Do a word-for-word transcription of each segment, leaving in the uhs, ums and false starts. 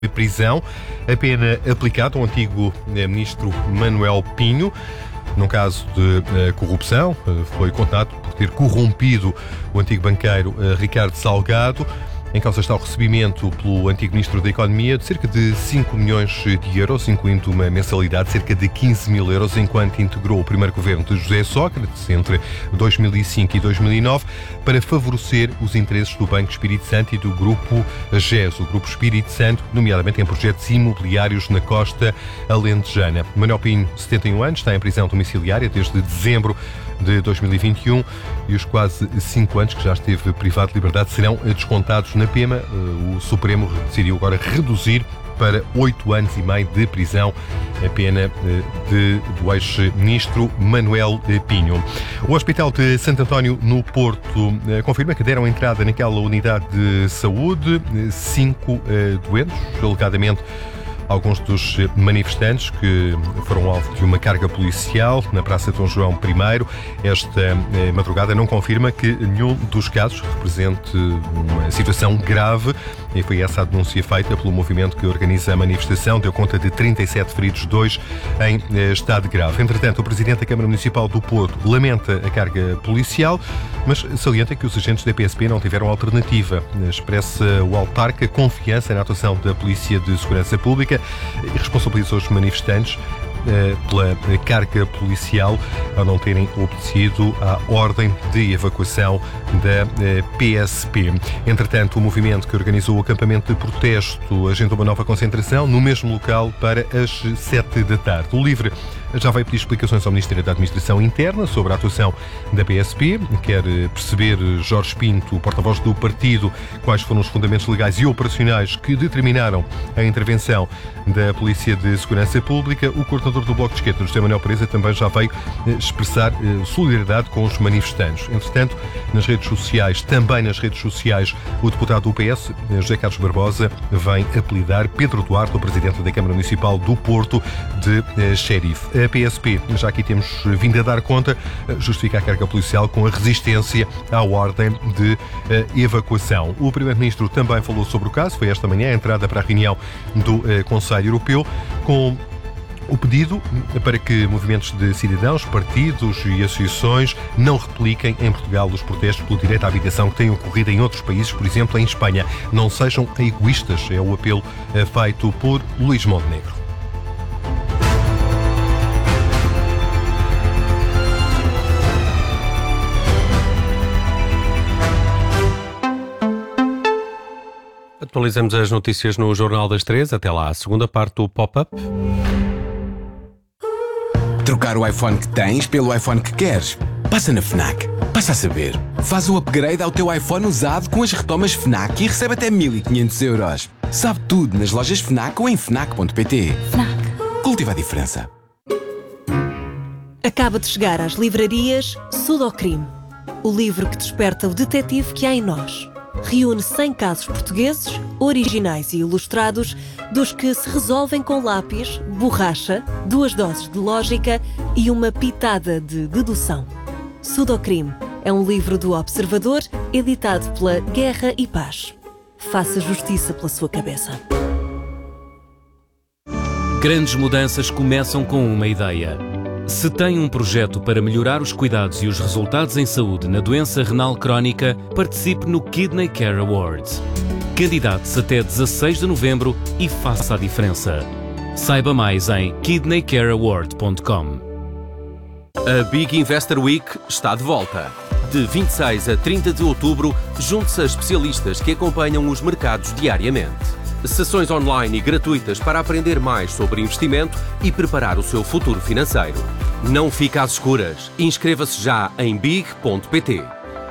de prisão. A pena aplicada ao antigo ministro Manuel Pinho, num caso de corrupção, foi condenado por ter corrompido o antigo banqueiro Ricardo Salgado. Em causa está o recebimento pelo antigo Ministro da Economia de cerca de cinco milhões de euros, incluindo uma mensalidade de cerca de quinze mil euros, enquanto integrou o primeiro governo de José Sócrates entre dois mil e cinco e dois mil e nove para favorecer os interesses do Banco Espírito Santo e do Grupo G E S, o Grupo Espírito Santo, nomeadamente em projetos imobiliários na costa alentejana. Manuel Pinho, setenta e um anos, está em prisão domiciliária desde dezembro de dois mil e vinte e um e os quase cinco anos que já esteve privado de liberdade serão descontados na pena. O Supremo decidiu agora reduzir para oito anos e meio de prisão a pena de, do ex-ministro Manuel Pinho. O Hospital de Santo António, no Porto, confirma que deram entrada naquela unidade de saúde cinco doentes, alegadamente alguns dos manifestantes que foram alvo de uma carga policial na Praça Dom João I. Esta madrugada não confirma que nenhum dos casos represente uma situação grave e foi essa a denúncia feita pelo movimento que organiza a manifestação. Deu conta de trinta e sete feridos, dois em estado grave. Entretanto, o Presidente da Câmara Municipal do Porto lamenta a carga policial, mas salienta que os agentes da P S P não tiveram alternativa. Expressa o autarca confiança na atuação da Polícia de Segurança Pública e responsabiliza os manifestantes pela carga policial ao não terem obedecido à ordem de evacuação da P S P. Entretanto, o movimento que organizou o acampamento de protesto agendou uma nova concentração no mesmo local para as sete da tarde. O LIVRE já vai pedir explicações ao Ministério da Administração Interna sobre a atuação da P S P. Quer perceber, Jorge Pinto, porta-voz do partido, quais foram os fundamentos legais e operacionais que determinaram a intervenção da Polícia de Segurança Pública. O coordenador do Bloco de Esquerda, José Manuel Pereza, também já veio expressar solidariedade com os manifestantes. Entretanto, nas redes sociais, também nas redes sociais, o deputado do P S, José Carlos Barbosa, vem apelidar Pedro Duarte, o presidente da Câmara Municipal do Porto, de xerife. A P S P, já aqui temos vindo a dar conta, justifica a carga policial com a resistência à ordem de evacuação. O Primeiro-Ministro também falou sobre o caso. Foi esta manhã a entrada para a reunião do Conselho Europeu com o pedido para que movimentos de cidadãos, partidos e associações não repliquem em Portugal os protestos pelo direito à habitação que têm ocorrido em outros países, por exemplo em Espanha. Não sejam egoístas, é o apelo feito por Luís Montenegro. Atualizamos as notícias no Jornal das Três. Até lá, a segunda parte do Pop-Up. Trocar o iPhone que tens pelo iPhone que queres? Passa na FNAC. Passa a saber. Faz o upgrade ao teu iPhone usado com as retomas FNAC e recebe até mil e quinhentos euros. Sabe tudo nas lojas FNAC ou em fnac ponto pt. FNAC. Cultiva a diferença. Acaba de chegar às livrarias Sudocrime. O livro que desperta o detetive que há em nós. Reúne cem casos portugueses, originais e ilustrados, dos que se resolvem com lápis, borracha, duas doses de lógica e uma pitada de dedução. Sudocrime é um livro do Observador, editado pela Guerra e Paz. Faça justiça pela sua cabeça. Grandes mudanças começam com uma ideia. Se tem um projeto para melhorar os cuidados e os resultados em saúde na doença renal crónica, participe no Kidney Care Awards. Candidate-se até dezasseis de novembro e faça a diferença. Saiba mais em kidney care award ponto com. A Big Investor Week está de volta. De vinte e seis a trinta de outubro, junte-se a especialistas que acompanham os mercados diariamente. Sessões online e gratuitas para aprender mais sobre investimento e preparar o seu futuro financeiro. Não fique às escuras. Inscreva-se já em big ponto pt.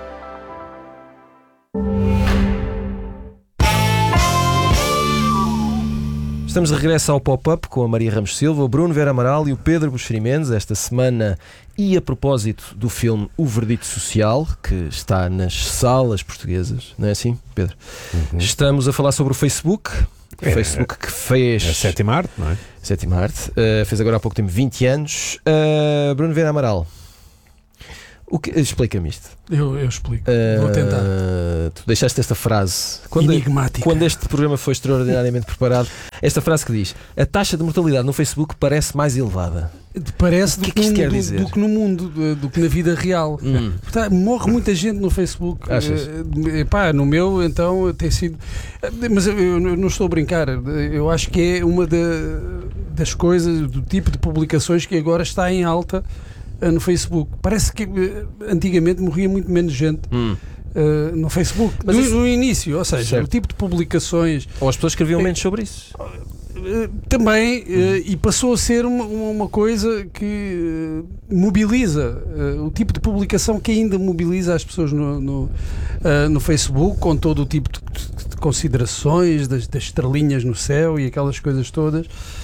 Estamos de regresso ao Pop-Up com a Maria Ramos Silva, o Bruno Vera Amaral e o Pedro Buxeri Mendes esta semana, e a propósito do filme O Verdito Social, que está nas salas portuguesas, não é assim, Pedro? Uhum. Estamos a falar sobre o Facebook, o é, Facebook que fez... É a sétima arte, não é? Sétima arte, uh, fez agora há pouco tempo vinte anos. Uh, Bruno Vera Amaral, O que, explica-me isto. Eu, eu explico. Uh, Vou tentar. Tu deixaste esta frase quando, enigmática. Quando este programa foi extraordinariamente preparado. Esta frase que diz: a taxa de mortalidade no Facebook parece mais elevada. Parece O que do é que isto no- quer do- dizer? do que no mundo, do, do que na vida real. Hum. Portanto, morre muita gente no Facebook. Achas? Eh, epá, no meu, então, tem sido. eh, Mas eu, eu não estou a brincar. Eu acho que é uma da- das coisas, do tipo de publicações que agora está em alta eh, no Facebook. Parece que eh, antigamente morria muito menos gente. Hum. eh, no Facebook, Mas no, isso- no início, ou seja, Certo. o tipo de publicações Ou as pessoas escreviam menos sobre isso. eh, também, eh, e passou a ser uma, uma coisa que eh, mobiliza, eh, o tipo de publicação que ainda mobiliza as pessoas no, no, eh, no Facebook, com todo o tipo de, de considerações, das, das estrelinhas no céu e aquelas coisas todas.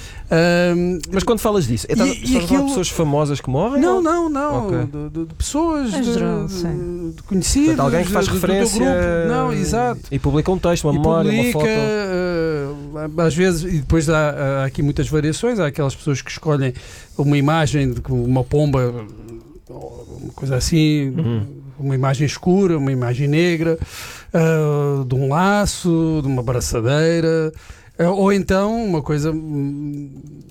Ahm, Mas quando falas disso, é, E- estás- e estás a falar de aquilo- pessoas famosas que morrem? não, ou- não, não, Ok. de, de- de pessoas, Em de, geral, de- sim. de conhecidos, Portanto, alguém que faz de- do teu referência grupo. Não, exato. e publica um texto, uma E memória, publica, uma foto. eh, às vezes, e depois há, há aqui muitas variações. Há aquelas pessoas que escolhem uma imagem de uma pomba, ou uma coisa assim, Uhum. uma imagem escura, uma imagem negra, eh, de um laço, de uma braçadeira, eh, ou então uma coisa hum,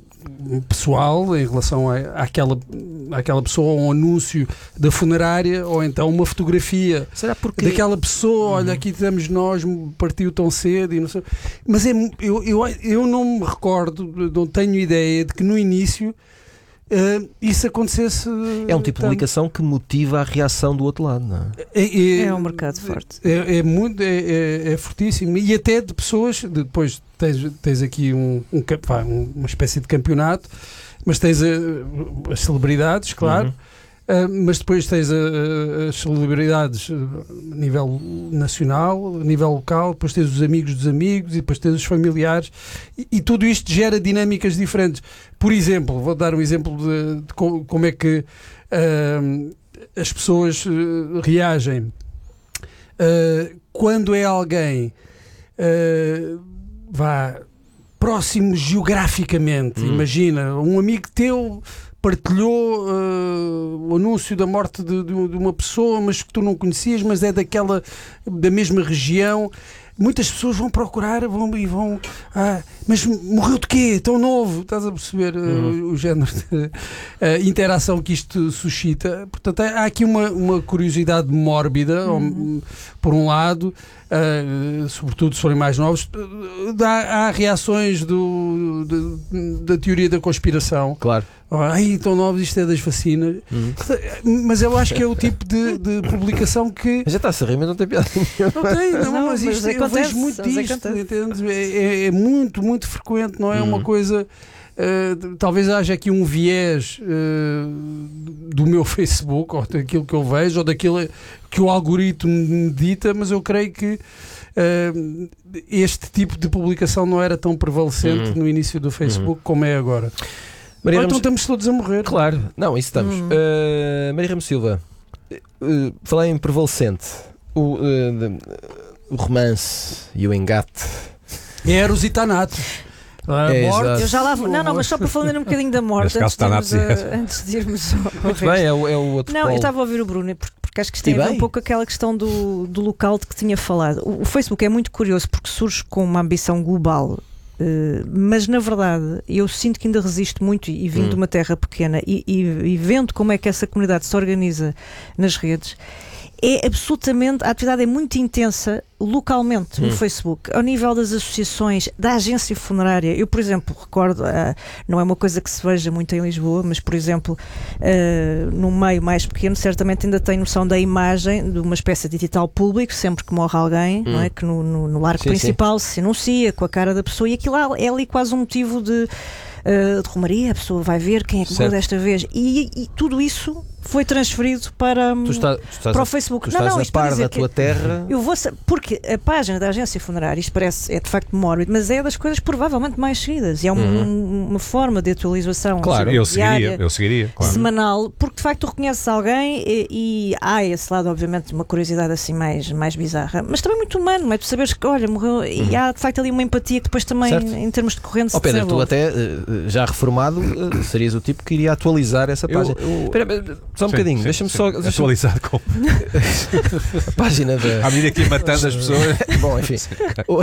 pessoal em relação à, àquela, àquela pessoa, um anúncio da funerária, ou então uma fotografia Será porque daquela pessoa, olha, aqui estamos nós, partiu tão cedo e não sei. Mas é, eu, eu, eu não me recordo, não tenho ideia de que no início eh, isso acontecesse. é um tipo de tanto. publicação que motiva a reação do outro lado, não é? É, É um mercado forte. É, é muito, é, é, é fortíssimo. E até de pessoas, depois tens, tens aqui um, um, cap- vá, um- uma espécie de campeonato, mas tens eh, as celebridades, claro. Uhum. Uh, mas depois tens uh, uh, as celebridades uh, a nível nacional, a nível local, depois tens os amigos dos amigos e depois tens os familiares, e, e tudo isto gera dinâmicas diferentes. Por exemplo, vou dar um exemplo de, de co- como é que uh, as pessoas uh, reagem uh, quando é alguém uh, vá próximo geograficamente. Hum. Imagina, um amigo teu partilhou uh, o anúncio da morte de, de- de uma pessoa, mas que tu não conhecias, mas é daquela, da mesma região. Muitas pessoas vão procurar vão, e vão. Ah, mas morreu de quê? Tão novo? Estás a perceber uh, Uhum. o género de uh, interação que isto suscita? Portanto, há aqui uma, uma curiosidade mórbida, Uhum. ou, por um lado, uh, sobretudo se forem mais novos. Uh, dá- há reações do, de- da teoria da conspiração. Claro. Ai, tão novos, isto é das vacinas. Uhum. Mas eu acho que é o tipo de, de publicação que. Mas já está a se rir, mas não tem piada nenhuma. Não tem, não, Não, mas mas isto, eu acontece, vejo muito mas disto. acontece. Entendes? É, é- é muito, muito frequente, não é Uhum. uma coisa. eh, talvez haja aqui um viés eh, do meu Facebook, ou daquilo que eu vejo, ou daquilo que o algoritmo me dita, mas eu creio que eh, este tipo de publicação não era tão prevalecente Uhum. no início do Facebook como é agora. Maria Ou então Ramos- estamos todos a morrer. Claro, não, isso estamos. Hum. Uh, Maria Ramos Silva, uh, falar em prevalecente, o, uh, de- o romance e o engate. Eros e Thanatos. A É, morte. exato. Eu já lá vou. Não, não, mas só para falar um bocadinho da morte, Neste caso antes de, está irmos, na a- antes de irmos ao, ao Muito resto. bem, é o, é o outro Não, eu polo. estava a ouvir o Bruno, porque, porque acho que isto E tem a ver bem. um pouco aquela questão do, do local de que tinha falado. O, o Facebook é muito curioso porque surge com uma ambição global. eh, mas na verdade eu sinto que ainda resisto muito e vindo Hum. de uma terra pequena e, e- e vendo como é que essa comunidade se organiza nas redes, é absolutamente, a atividade é muito intensa localmente no Hum. Facebook, ao nível das associações, da agência funerária. Eu, por exemplo, recordo, ah, não é uma coisa que se veja muito em Lisboa, mas, por exemplo, ah, num meio mais pequeno, certamente ainda tem noção da imagem de uma espécie de edital público, sempre que morre alguém, não é? Que no, no, no largo Sim, principal se anuncia com a cara da pessoa, e aquilo é ali quase um motivo de, ah, de romaria. A pessoa vai ver quem é que morreu Certo. desta vez, e, e tudo isso foi transferido para, Tu, está- tu estás, para o a, Facebook. tu Não, estás não, a isto para par dizer da que tua terra. eu vou sa- porque porque a página da agência funerária, isto parece, é de facto mórbido, mas é das coisas provavelmente mais seguidas. E é um, Uhum. uma forma de atualização Claro, eu diária, seguiria, eu seguiria. Claro. semanal, porque de facto tu reconheces alguém e, e há esse lado, obviamente, uma curiosidade assim mais, mais bizarra, mas também muito humano, não é? Tu saberes que, olha, morreu, Uhum. e há de facto ali uma empatia que depois também, Certo. em termos de corrente, se Ó Pedro, tu desenvolve. até eh, já reformado eh, serias o tipo que iria atualizar essa Eu- página. eu- Espera, espera, só um Sim, bocadinho, sim, deixa-me sim. só. Deixa Atualizado com. a página da. À medida que ia matando as pessoas. Bom, enfim. O-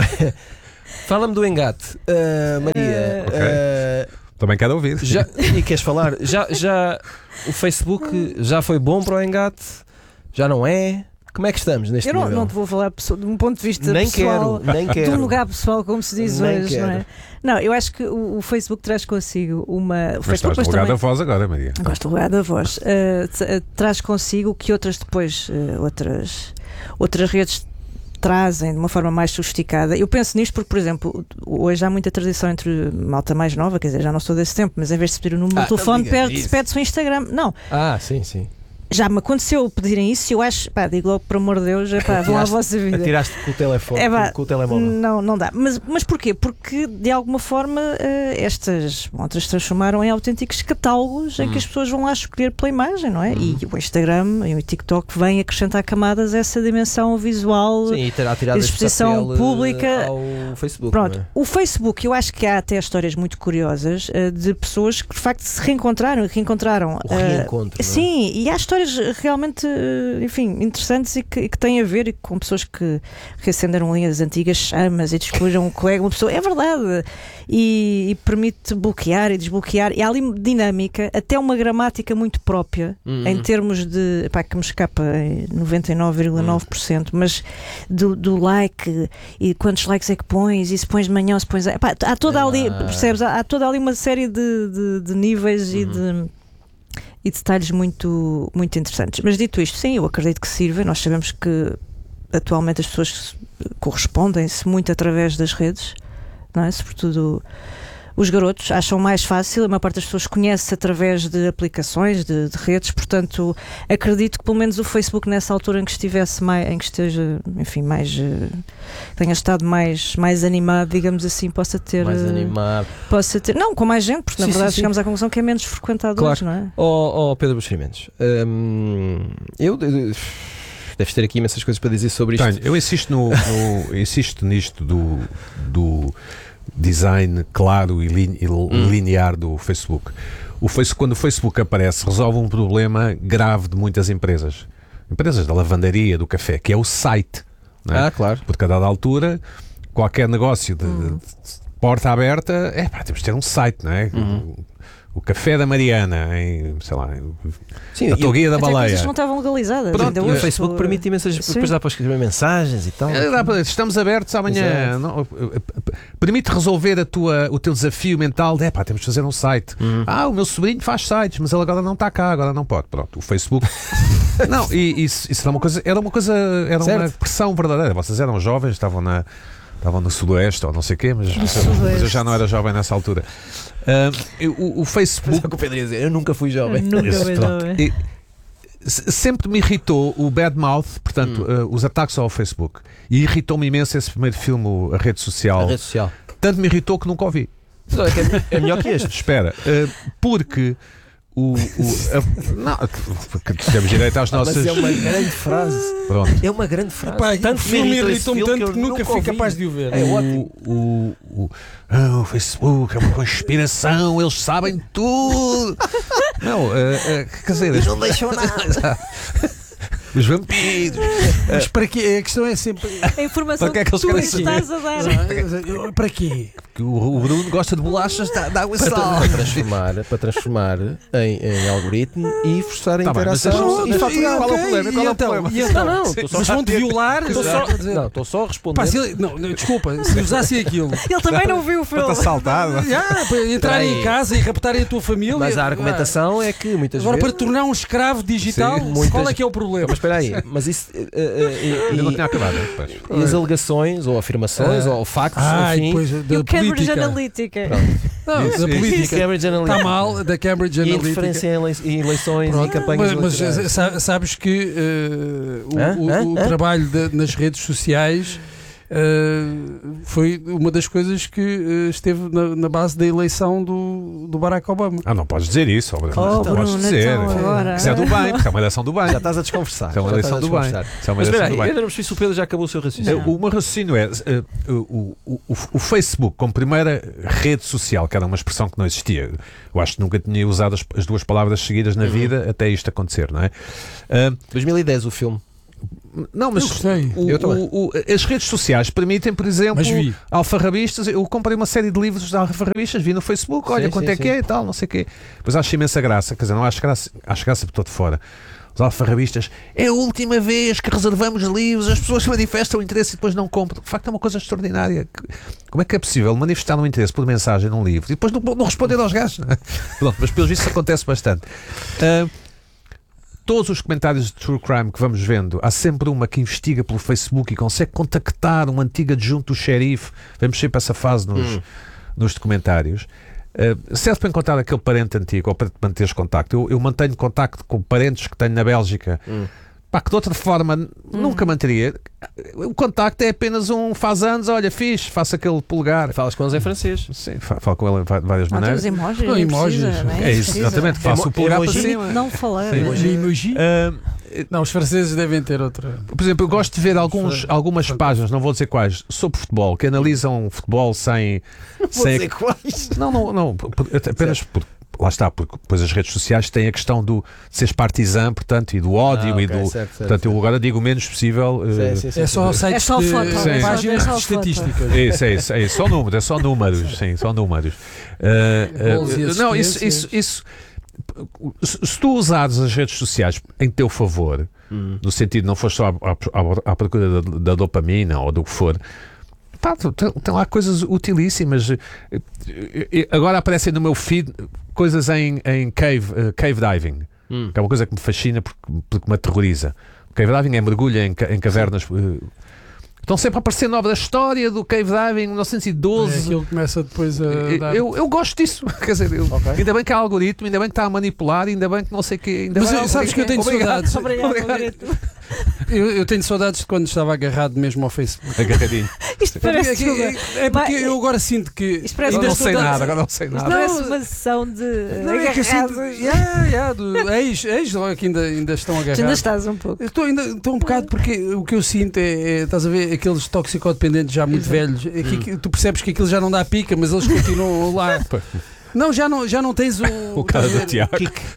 Fala-me do engate. Ah, Maria, Ok. ah, Também quero ouvir. já, e queres falar? Já, já o Facebook já foi bom para o engate? Já não é? Como é que estamos neste Eu não, nível? não te vou falar pessoa- de um ponto de vista nem pessoal, quero, nem de quero. um lugar pessoal, como se diz Nem hoje, não é? quero. Não, eu acho que o, o Facebook traz consigo uma. O Mas Facebook estás no depois lugar também. da voz agora, Maria. Gosto do lugar da voz. Uh, t- uh, traz consigo que outras depois, uh, outras, outras redes trazem de uma forma mais sofisticada. Eu penso nisto porque, por exemplo, hoje há muita tradição entre malta mais nova, quer dizer, já não sou desse tempo, mas em vez de se pedir o número Ah, do telefone, não digas pede- isso. pede-se o Instagram. Não, Ah, sim, sim. já me aconteceu pedirem isso e eu acho, pá, digo logo, por amor de Deus, é pá, vão à vossa vida. Atiraste com o telefone, É pá, com, com o telemóvel. Não, não dá. Mas, mas porquê? Porque de alguma forma eh, estas outras se transformaram em autênticos catálogos em que as pessoas vão lá escolher pela imagem, não é? E o Instagram e o TikTok vêm acrescentar camadas a essa dimensão visual. Sim, e terá tirado esse exposição papel, eh, pública. ao Facebook. Pronto, não é? o Facebook, eu acho que há até histórias muito curiosas eh, de pessoas que de facto se reencontraram e reencontraram. O eh, reencontro. não é? Sim, e há histórias realmente, eh, enfim, interessantes e que, e que têm a ver com pessoas que reacenderam ali as antigas chamas e descobriram um colega, uma pessoa, é verdade, e, e permite bloquear e desbloquear. E há ali dinâmica, até uma gramática muito própria, Uhum. em termos de, pá, que me escapa em noventa e nove vírgula nove por cento, mas do, do like e quantos likes é que pões, e se pões de manhã ou se pões. Epá, há toda ali, Ah. percebes? Há, há toda ali uma série de, de, de níveis e de. E detalhes muito, muito interessantes. Mas dito isto, sim, eu acredito que sirva. Nós sabemos que atualmente as pessoas correspondem-se muito através das redes, não é? Sobretudo os garotos acham mais fácil, a maior parte das pessoas conhece através de aplicações, de, de redes, portanto acredito que pelo menos o Facebook nessa altura em que estivesse mais, em que esteja, enfim, mais eh, tenha estado mais, mais animado, digamos assim, possa ter Mais eh, animado. possa ter, não, com mais gente, porque na Sim, verdade sim, sim. chegamos à conclusão que é menos frequentado Claro. hoje, não é? Ó oh, Pedro Buxeri Mendes, hum, eu. eu- Deves ter aqui imensas coisas para dizer sobre isto. Tenho. Eu insisto, no, no- insisto nisto do, do design claro e, lin- e Hum. linear do Facebook. O Facebook. Quando o Facebook aparece, resolve um problema grave de muitas empresas. Empresas da lavandaria, do café, que é o site. Não é? Ah, claro. Porque a dada altura, qualquer negócio de, Hum. de porta aberta, é pá, temos de ter um site, não é? Uhum. O, o café da Mariana, em, sei lá, em, Sim, a e- Toguia da Até coisas Baleia. que não estavam legalizadas. Pronto, ainda e E hoje, o Facebook tu- permite imensas. Sim. Depois dá para escrever mensagens e tal. É, dá para- Estamos abertos amanhã. Exato. Não, permite resolver a tua, o teu desafio mental de, é pá, temos de fazer um site. Uhum. Ah, o meu sobrinho faz sites, mas ele agora não está cá, agora não pode. Pronto, o Facebook. Não, e isso, isso era uma coisa, era uma coisa, era uma Certo. pressão verdadeira. Vocês eram jovens, estavam na estavam no Sudoeste ou não sei o quê, mas, mas eu Sudoeste. já não era jovem nessa altura. Ah, o, o Mas é Facebook o que o Pedro ia dizer, eu nunca fui jovem. Nunca Esse, foi pronto. jovem. E se- sempre me irritou o bad mouth, portanto, Hum. uh, os ataques ao Facebook. E irritou-me imenso esse primeiro filme, o- a rede social. A rede social. Tanto me irritou que nunca ouvi. Mas olha que é, é melhor que este. Espera, uh, porque o. o a- não, porque temos direito às nossas. Mas é uma grande frase. Pronto. É uma grande frase. Pá, Tanto o filme me irritou esse irritou-me filme tanto que eu nunca fui ouvi. capaz de o ver. É o, ótimo. o, o, ah, o Facebook é uma conspiração, eles sabem tudo. Não, uh, uh, quer dizer, Não deixou nada. os vampiros. Mas para quê? A questão é sempre. A informação Para que é que eles tu querem estás a dar. Para quê? Que o, o Bruno gosta de bolachas de de água e Para, sal. para transformar, para transformar em, em algoritmo e forçar a Tá bem, mas interação deixa-me- e deixa- faturar. qual é o problema? Qual é o então? problema? E então? Não, não, estou só, Mas vão-te violar? estou só, não, estou só a responder. Pá, se ele- não, não, desculpa, se usassem aquilo. Ele também não viu o filme. Está saltado. Já, para entrarem Peraí. em casa e raptarem a tua família. Mas a argumentação é que muitas Agora, para vezes. te tornar um escravo digital, Sim, muitas- qual é que é o problema? Mas espera aí, mas isso. eh, eh, e- Ainda não e- tinha acabado. Pois. E as alegações, ou afirmações, Ah. ou factos, Ah, e enfim. depois E da o polícia Cambridge política. Analytica. Não, Isso, da isso. política. Cambridge Analytica. Está mal, da Cambridge E Analytica. interferência em elei- em eleições Pronto, e campanhas mas, mas eleitorais. sa- sabes que uh, o, Hã? o- Hã? o Hã? trabalho de- nas redes sociais uh, foi uma das coisas que uh, esteve na, na base da eleição do, do Barack Obama. Ah, não podes dizer isso, Bruno. Oh, não podes Bruno, dizer. então agora. Isso é do bem, porque é uma eleição do bem. Já estás a desconversar. Isso é uma Já eleição estás a do bem. desconversar. Isso é uma Mas espera eleição aí, do bem. ainda não percebi se o Pedro já acabou o seu raciocínio. O meu raciocínio é uh, o, o, o, o Facebook, como primeira rede social, que era uma expressão que não existia. Eu acho que nunca tinha usado as, as duas palavras seguidas na vida até isto acontecer, não é? Uh, dois mil e dez o filme. não, mas Eu gostei. o- Eu também. o- o- as redes sociais permitem, por exemplo, Mas vi. alfarrabistas. Eu comprei uma série de livros de alfarrabistas, vi no Facebook, olha Sim, quanto sim, é que sim. é e tal, não sei o quê. Depois acho imensa graça, quer dizer, não acho graça, acho graça por todo fora. Os alfarrabistas, é a última vez que reservamos livros, as pessoas manifestam interesse e depois não compram. De facto, é uma coisa extraordinária. Como é que é possível manifestar um interesse por mensagem num livro e depois não, não responder aos gajos? Não é? Pronto, mas pelos vistos acontece bastante. Ah, todos os comentários de True Crime que vamos vendo, há sempre uma que investiga pelo Facebook e consegue contactar um antigo adjunto do xerife. Vamos sempre essa fase nos, nos documentários. Uh, serve para encontrar aquele parente antigo ou para manteres contacto. Eu, eu mantenho contacto com parentes que tenho na Bélgica. Hum. Pá, que de outra forma n- nunca manteria. O contacto é apenas um faz anos, olha, fixe, faço aquele polegar. Falas com eles em francês. Sim, fa- falo com ele de va- de várias Não maneiras. temos emojis. Não, nem emojis. precisa, não É isso, Precisa. exatamente, faço Emo- o polegar para emoji- cima. Não falar. Sim. Emoji? Uh, Não, os franceses devem ter outra. Por exemplo, eu gosto de ver alguns, algumas páginas, não vou dizer quais, sobre futebol, que analisam futebol sem. sem quais. não, não, não, por- por- apenas por. Lá está, porque depois as redes sociais têm a questão do, de seres partizan, portanto, e do ódio Ah, e ok, do. certo, certo, portanto, eu agora digo o menos possível. eh, Sim, sim, sim, É sim. só sites É só de foto, é só- páginas é só de foto. estatísticas. Isso, é isso, é isso, só números, é só números, sim, só números. Eh, eh, Gols e não, isso, assistências. isso, isso se, se tu usares as redes sociais em teu favor, no sentido de não fores só à, à- à procura da, da dopamina ou do que for, pá, tu- tem, tem lá coisas utilíssimas. Eh, eh, Agora aparecem no meu feed coisas em, em cave, eh, cave diving, Hum. que é uma coisa que me fascina porque, porque me aterroriza. Cave diving é mergulho em, ca- em cavernas. eh, Estão sempre a aparecer nova da história do cave diving, mil novecentos e É, doze. aquilo começa depois a dar. Eu, eu gosto disso. Quer dizer, eu- Ok. ainda bem que há algoritmo, ainda bem que está a manipular, ainda bem que não sei o quê. Ainda Mas bem, eu- sabes que eu tenho obrigado. saudades. Obrigado, Obrigado. Margarida. Eu, eu tenho saudades de quando estava agarrado mesmo ao Facebook. Agarradinho. Isto É porque, parece é que- tudo. é porque Mas- eu agora sinto que. Isto parece Agora não Isto sei tudo- nada, agora não sei Isto nada. parece uma sessão de Não, é que eu sinto. agarrados. Yeah, yeah, do, ex, ex logo que ainda, ainda estão agarrados. Ainda estás um pouco. Eu Estou, ainda, estou um bocado porque o que eu sinto é, é estás a ver, aqueles toxicodependentes já muito velhos, é que, que tu percebes que aquilo já não dá pica, mas eles continuam lá. Não, já não, já não tens o. O cara estás a do ver, Tiago.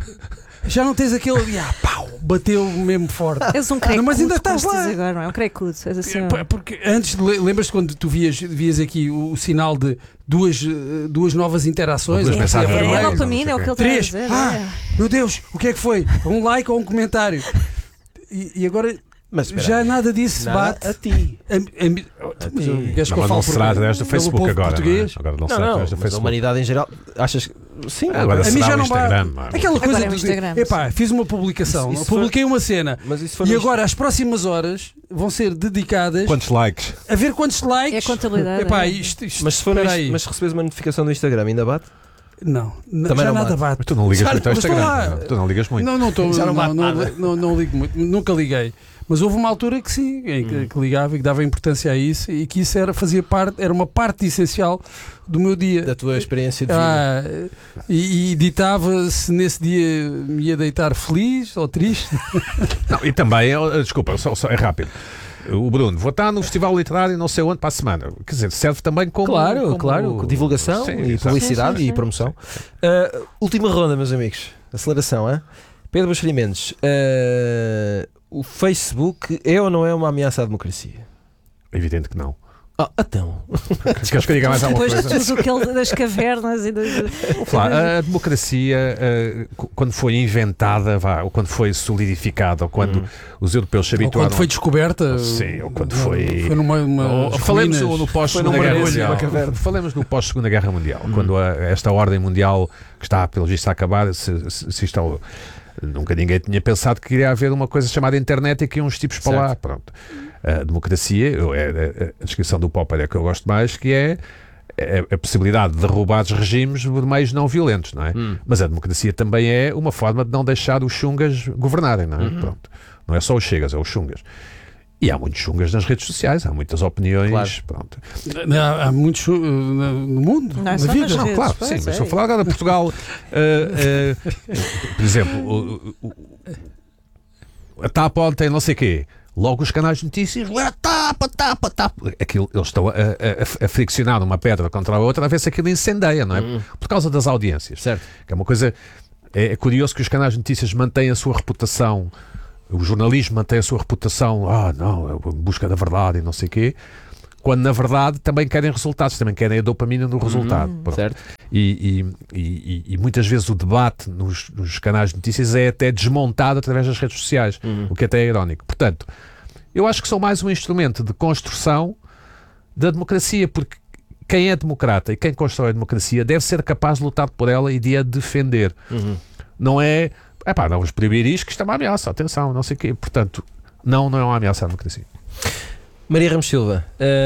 Já não tens aquele. Ah, pau, bateu mesmo forte. És um crecudo, Não, mas ainda estás como se lá. diz agora, não é? Um crecudo. És assim, É, porque antes, le- lembras-te quando tu vias, vias aqui o, o sinal de duas, eh, duas novas interações? Duas Ou mensagens seja, é, é vermelhas, a não dopamina, sei é o o que ele está a Três. dizer. Ah, é. meu Deus, o que é que foi? Um like ou um comentário? E, e agora Mas espera já aí. nada disso se Nada bate. a ti. A, a, mas eu- queres que Não, eu mas fale não por- será através do pelo Facebook povo agora. Não é? português? Agora não, Não, será não, através do mas a Facebook. humanidade em geral, achas que sim, Agora A mim será já o não vai. Instagram. não é? Aquela coisa Agora é o de- Instagram, epá, fiz uma publicação, Isso- isso publiquei uma cena mas isso foi e no- agora as próximas horas vão ser dedicadas Quantos likes? a ver quantos likes. É contabilidade, Epá, é. isto, isto, mas se for no- espera aí. mas se recebes uma notificação do Instagram, ainda bate? Não, n- Também já não nada bate. bate. Mas tu não ligas Já- muito ao mas estou Instagram. lá. não? Tu não ligas muito. Não, não estou. Já não Não, bate não, nada. não, não ligo muito. Nunca liguei. Mas houve uma altura que sim, em que, que ligava e que dava importância a isso e que isso era, fazia parte, era uma parte essencial do meu dia. Da tua experiência de vida. Ah, e, e ditava se nesse dia me ia deitar feliz ou triste. Não, e também, eh, desculpa, só, só é rápido. O Bruno, vou estar no Festival Literário não sei onde para a semana. Quer dizer, serve também como. Claro, como- claro, divulgação Sim, e exato. publicidade Sim, sim, e sim. promoção. Uh, última ronda, meus amigos. Aceleração, hein? Pedro Buxeri Mendes, uh, o Facebook é ou não é uma ameaça à democracia? Evidente que não. Ah, então. Queres que eu diga mais alguma Depois de coisa? tudo aquele das cavernas e das. Vou falar, a democracia, eh, cu- quando foi inventada, vá, ou quando foi solidificada, ou quando os europeus se Ou habituaram. quando foi descoberta. Sim, ou quando foi- Foi numa. uma- Ou- as falemos ruínas. no pós-segunda Foi num guerra mergulho, mundial. uma caverna. Falemos no pós-segunda guerra mundial, quando a- esta ordem mundial que está, pelo visto, a acabar, se, se, se isto ao- nunca ninguém tinha pensado que iria haver uma coisa chamada internet e que iam uns tipos para lá. Pronto. A democracia, eu- é, é- a descrição do Popper é que eu gosto mais, que é a, a possibilidade de derrubar os regimes de meios não violentos, não é? Hum. Mas a democracia também é uma forma de não deixar os chungas governarem, não é? Uhum. Pronto. Não é só os chegas, é os chungas. E há muitos chungas nas redes sociais, há muitas opiniões. Claro. Pronto. Há, há muitos uh, no mundo, Não é na só vida. nas Não, redes, claro, pois sim, mas é. estou a falar agora de Portugal. uh, uh, por exemplo, o, o, o, a TAP ontem, não sei o quê. Logo os canais de notícias, "Ué, tapa, tapa, tapa." Aquilo, eles estão a, a, a friccionar uma pedra contra a outra a ver se aquilo incendeia, não é? Uhum. Por causa das audiências. Certo. Que é uma coisa. É, é curioso que os canais de notícias mantêm a sua reputação, o jornalismo mantém a sua reputação, ah, não, é em busca da verdade e não sei o quê, quando na verdade também querem resultados, também querem a dopamina no resultado. Uhum. Pronto. Certo. E, e, e, e muitas vezes o debate nos, nos canais de notícias é até desmontado através das redes sociais, Uhum. o que até é irónico. Portanto, eu acho que são mais um instrumento de construção da democracia, porque quem é democrata e quem constrói a democracia deve ser capaz de lutar por ela e de a defender. Uhum. Não é, é pá, não vamos proibir isto, que isto é uma ameaça, atenção, não sei o quê. Portanto, não, não é uma ameaça à democracia. Maria Ramos Silva,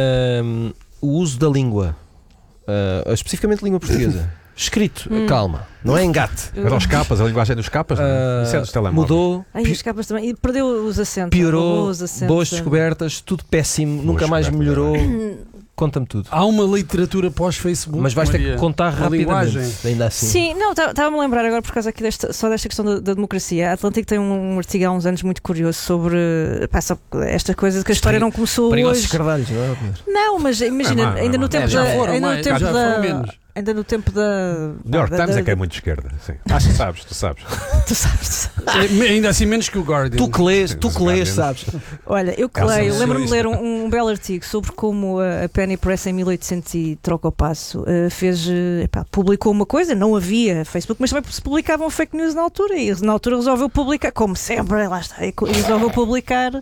hum, o uso da língua, uh, especificamente língua portuguesa, escrito, Hum. calma, não é engate. Era os capas, a linguagem dos capas, não é? Uh, Isso é dos telemóveis. mudou, Ai, as capas também. E perdeu os acentos. piorou, roubou os acentos. boas descobertas, tudo péssimo, Boas nunca mais descobertas, melhorou. Conta-me tudo. Há uma literatura pós-Facebook. Mas vais ter Maria. que contar Uma rapidamente, linguagem. ainda assim. Sim, não, estava-me a lembrar agora por causa aqui desta, só desta questão da, da democracia. A Atlântico tem um, um artigo há uns anos muito curioso sobre pá, só esta coisa de que a história não começou Perigosos hoje. escardalhos, não é? Pedro? Não, mas imagina, É, não, ainda não, no tempo é, já da. foram Ainda no mais- tempo já da. foram menos. Ainda no tempo da. New York da- Times da- é que é muito de esquerda, sim. Acho que sabes, tu sabes. Tu sabes. É, ainda assim menos que o Guardian. Tu que lês, tu Os que lês, Guardians. sabes? Olha, eu que Elsa leio, Luís. lembro-me de ler um, um belo artigo sobre como a, a Penny Press em mil e oitocentos e troca o passo eh, fez, eh, epá, publicou uma coisa, não havia Facebook, mas também se publicavam fake news na altura e na altura resolveu publicar, como sempre, lá está, e resolveu publicar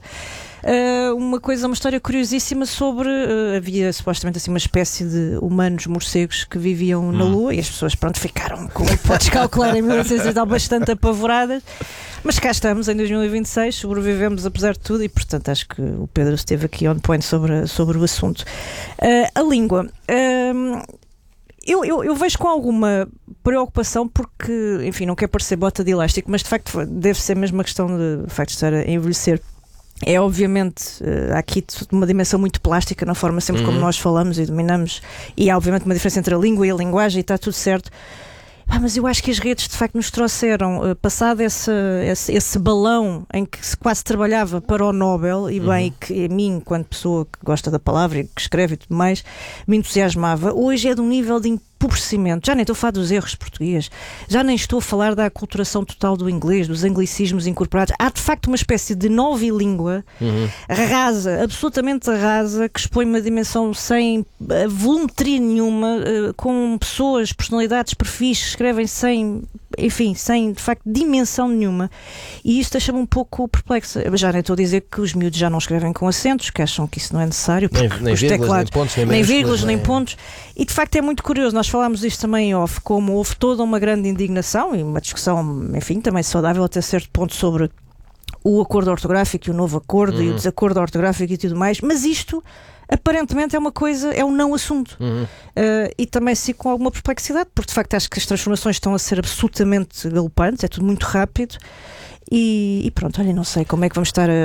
Uh, uma coisa, uma história curiosíssima sobre uh, havia supostamente assim uma espécie de humanos morcegos que viviam na Lua e as pessoas pronto ficaram, como podes calcular, em mil novecentos e tal, bastante apavoradas, mas cá estamos em dois mil e vinte e seis, sobrevivemos apesar de tudo e portanto acho que o Pedro esteve aqui on point sobre, sobre o assunto. Uh, a língua uh, Eu, eu, eu vejo com alguma preocupação porque, enfim, não quer parecer bota de elástico, mas de facto deve ser mesmo uma questão de, de facto estar a envelhecer. É obviamente, uh, há aqui uma dimensão muito plástica na forma sempre Uhum. como nós falamos e dominamos, e há obviamente uma diferença entre a língua e a linguagem e está tudo certo. Ah, mas eu acho que as redes de facto nos trouxeram, uh, passado esse, esse, esse balão em que se quase trabalhava para o Nobel, e bem, Uhum. que a mim, enquanto pessoa que gosta da palavra e que escreve e tudo mais, me entusiasmava, hoje é de um nível de empobrecimento. Já nem estou a falar dos erros portugueses, já nem estou a falar da aculturação total do inglês, dos anglicismos incorporados. Há de facto uma espécie de nova língua Uhum. rasa, absolutamente rasa, que expõe uma dimensão sem uh, volumetria nenhuma, uh, com pessoas, personalidades, perfis que escrevem sem, enfim, sem de facto dimensão nenhuma, e isto deixa-me um pouco perplexa. Eu já nem estou a dizer que os miúdos já não escrevem com acentos, que acham que isso não é necessário, porque Nem, nem os vírgulas, teclados, nem pontos, nem, nem maiúsculas, vírgulas, nem nem- pontos, e de facto é muito curioso. Nós falámos disto também em off, como houve toda uma grande indignação e uma discussão, enfim, também saudável até certo ponto sobre o acordo ortográfico e o novo acordo e o desacordo ortográfico e tudo mais, mas isto aparentemente é uma coisa, é um não assunto. Uhum. Uh, e também sigo com alguma perplexidade, porque de facto acho que as transformações estão a ser absolutamente galopantes, é tudo muito rápido. E, e pronto, olha, não sei como é que vamos estar a,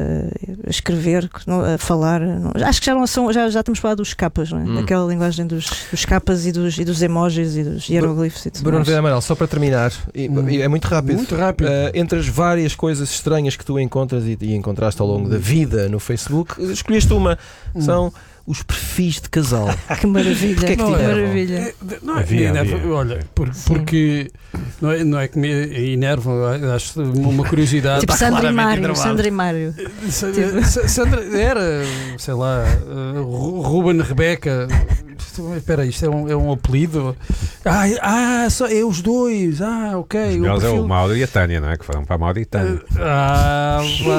a escrever, a falar. Não, acho que já não são, já, já estamos a falar dos capas, não é? Hum. Daquela linguagem dos, dos capas e dos, e dos emojis e dos hieroglifos e tudo Bruno mais. Vera Amaral, só para terminar, e- Hum. e é muito rápido. Muito rápido. Uh, entre as várias coisas estranhas que tu encontras e, e encontraste ao longo da vida no Facebook, escolheste uma, são os perfis de casal. Que maravilha, Porquê é que te que enervam? maravilha. É, de- não, Havia, é, havia. Olha, por- Sim. porque não é, não é que me enerva, acho uma curiosidade. Tipo Está Sandra e claramente Mário, enervado. Sandra e Mário. Sa- Tipo- Sa- Sandra era, sei lá, uh, Ru- Ruben Rebeca. Espera aí, isto é um, é um apelido? Ah, ah, só é os dois. Ah, ok. Os o melhores é perfil- o Mauro e a Tânia, não é? Que foram para a Mauro e a Tânia. Ah,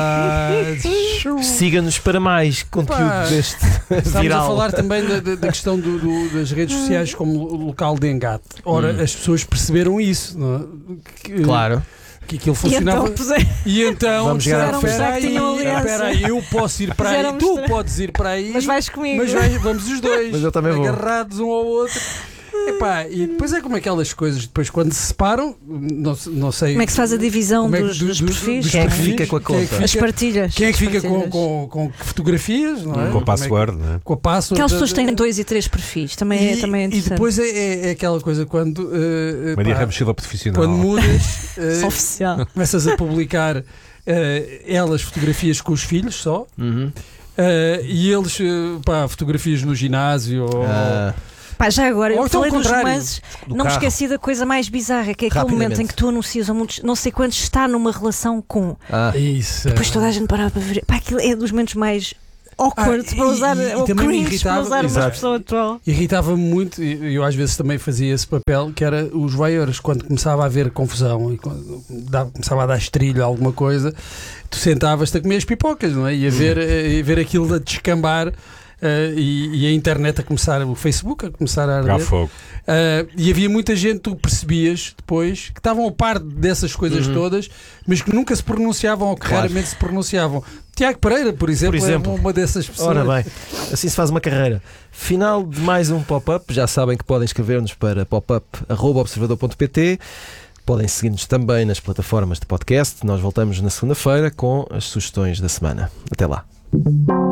vai. Siga-nos para mais conteúdo Pá, deste Estamos viral. a falar também da, da- da questão do- do- das redes sociais como lo- local de engate. Ora, Hum. as pessoas perceberam isso. Não é? Que- Claro. que aquilo funcionava. E então, puser... E então Vamos disseram, chegar à espera aí, frente. Tinham aliança. espera aí, eu posso ir para aí, Fizeram tu mostrar. podes ir para aí, Mas vais comigo. mas vai- vamos os dois, Mas eu também vou. agarrados um ao outro. Epá, e depois é como aquelas coisas, depois quando se separam, não, não sei. Como é que se faz a divisão como é que- dos, do- dos do- perfis? dos Quem é que perfis, fica com a quem é que conta? As fica- partilhas. Quem é que as fica com, partilhas. com, com que fotografias, não é? Com a Como é que- password, não é? Com a password. Aquelas da- pessoas da- têm dois e três perfis, também é, e, também é e interessante. depois é, é- é aquela coisa quando. eh, Maria pá, Ramos Silva profissional. quando mudas, eh, Só oficial. começas a publicar eh, elas fotografias com os filhos só. Uhum. eh, e eles, eh, pá, fotografias no ginásio. ou- Ah, Pá, já agora, Ou eu então falei ao dos contrário, romances, do não me carro. esqueci da coisa mais bizarra, que é aquele Rapidamente. momento em que tu anuncias a muitos, não sei quantos, está numa relação com. ah. Isso. Depois toda a gente parava para ver. Pá, aquilo é dos momentos mais awkward, Ah, para usar, e- e ou também me cringe, para irritava- usar uma Exato. expressão atual. Irritava-me muito, e eu às vezes também fazia esse papel, que era os voyeurs, quando começava a haver confusão e quando dava- começava a dar estrilho a alguma coisa, tu sentavas-te a comer as pipocas, não é? E a ver, e a ver aquilo a descambar. eh, e, e a internet a começar, o Facebook a começar a Pegar arder. fogo. Uh, e havia muita gente, tu percebias depois, que estavam a par dessas coisas Uhum. todas, mas que nunca se pronunciavam ou que Claro. raramente se pronunciavam. Tiago Pereira, por exemplo, exemplo. é uma dessas pessoas. Ora bem, assim se faz uma carreira. Final de mais um pop-up. Já sabem que podem escrever-nos para pop-up arroba observador ponto pt. Podem seguir-nos também nas plataformas de podcast. Nós voltamos na segunda-feira com as sugestões da semana. Até lá.